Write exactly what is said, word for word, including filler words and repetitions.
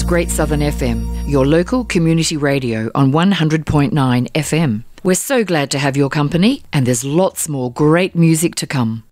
Great Southern F M, your local community radio on one hundred point nine F M. We're so glad to have your company, and there's lots more great music to come.